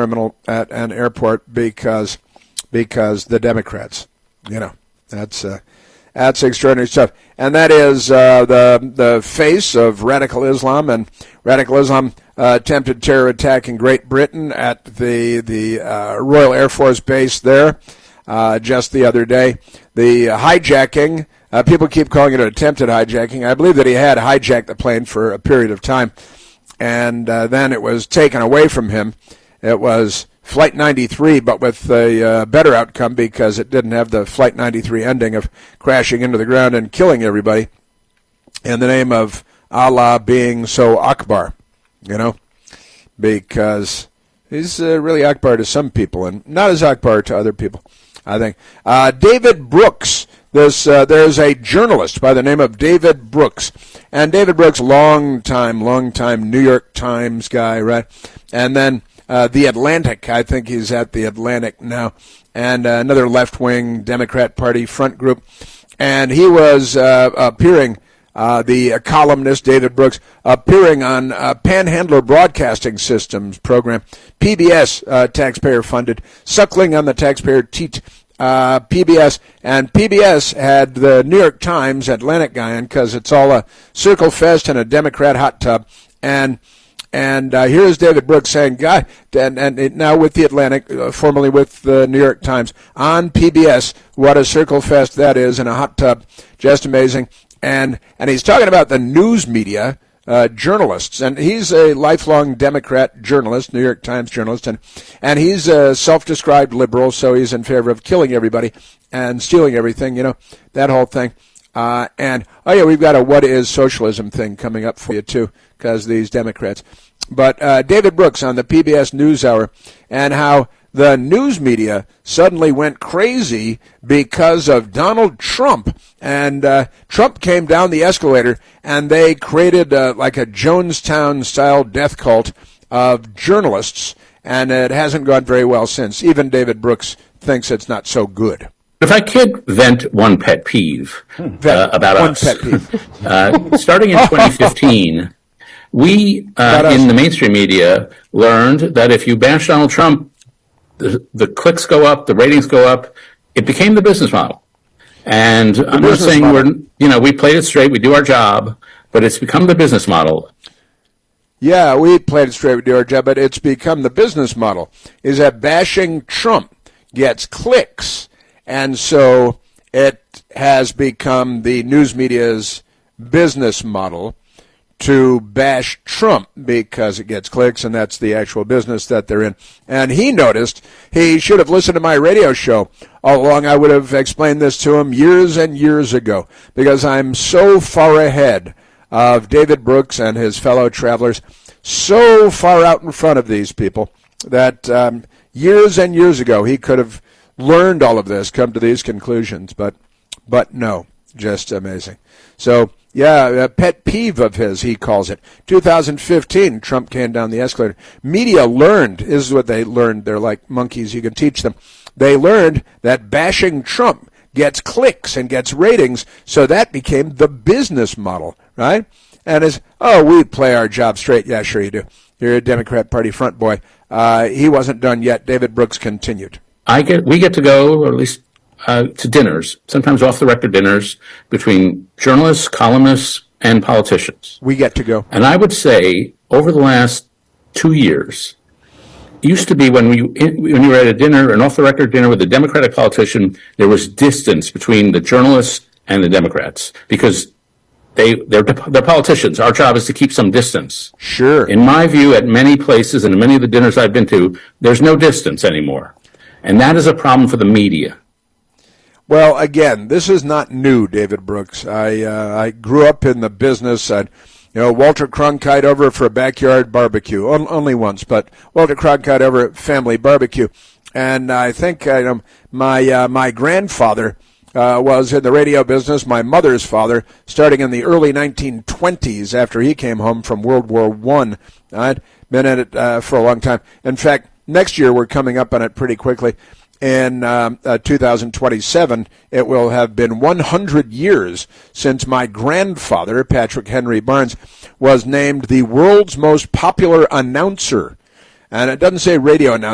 terminal at an airport because the Democrats. That's extraordinary stuff. And that is the face of radical Islam. And radical Islam attempted terror attack in Great Britain at the Royal Air Force Base there just the other day. The hijacking, people keep calling it an attempted hijacking. I believe that he had hijacked the plane for a period of time, and then it was taken away from him. It was Flight 93, but with a better outcome because it didn't have the Flight 93 ending of crashing into the ground and killing everybody in the name of Allah being so Akbar, because he's really Akbar to some people and not as Akbar to other people, I think. David Brooks, there's a journalist by the name of David Brooks, and David Brooks, long time New York Times guy, right? And then The Atlantic, I think he's at The Atlantic now, and another left-wing Democrat Party front group. And he was appearing, the columnist David Brooks, appearing on Panhandler Broadcasting Systems program, PBS, taxpayer-funded, suckling on the taxpayer teat, PBS. And PBS had the New York Times Atlantic guy in because it's all a circle fest and a Democrat hot tub. And here's David Brooks saying, God, and now with the Atlantic, formerly with the New York Times, on PBS, what a circle fest that is in a hot tub, just amazing. And he's talking about the news media, journalists, and he's a lifelong Democrat journalist, New York Times journalist, and he's a self-described liberal, so he's in favor of killing everybody and stealing everything, that whole thing. We've got a what is socialism thing coming up for you, too, because these Democrats. But David Brooks on the PBS NewsHour, and how the news media suddenly went crazy because of Donald Trump. And Trump came down the escalator, and they created like a Jonestown-style death cult of journalists, and it hasn't gone very well since. Even David Brooks thinks it's not so good. If I could vent one pet peeve about us. Pet peeve. Starting in 2015, we in the mainstream media learned that if you bash Donald Trump, the clicks go up, the ratings go up. It became the business model. And I'm not saying we played it straight, we do our job, but it's become the business model. Yeah, we played it straight, we do our job, but it's become the business model, is that bashing Trump gets clicks. And so it has become the news media's business model to bash Trump because it gets clicks, and that's the actual business that they're in. And he noticed he should have listened to my radio show all along. I would have explained this to him years and years ago because I'm so far ahead of David Brooks and his fellow travelers, so far out in front of these people that years and years ago he could have learned all of this, come to these conclusions, but no, just amazing. So, yeah, a pet peeve of his, he calls it. 2015, Trump came down the escalator. Media learned, this is what they learned, they're like monkeys, you can teach them. They learned that bashing Trump gets clicks and gets ratings, so that became the business model, right? And it's, we play our job straight. Yeah, sure you do. You're a Democrat Party front boy. He wasn't done yet. David Brooks continued. We get to go, or at least to dinners, sometimes off-the-record dinners, between journalists, columnists, and politicians. We get to go. And I would say, over the last 2 years, it used to be when you were at a dinner, an off-the-record dinner with a Democratic politician, there was distance between the journalists and the Democrats, because they're politicians. Our job is to keep some distance. Sure. In my view, at many places and in many of the dinners I've been to, there's no distance anymore. And that is a problem for the media. Well, again, this is not new, David Brooks. I grew up in the business. Walter Cronkite over for a backyard barbecue, only once, but Walter Cronkite over at family barbecue. And I think my grandfather was in the radio business, my mother's father, starting in the early 1920s after he came home from World War I. I'd been in it for a long time. In fact, next year we're coming up on it pretty quickly. In 2027, it will have been 100 years since my grandfather, Patrick Henry Barnes, was named the world's most popular announcer. And it doesn't say radio announcer.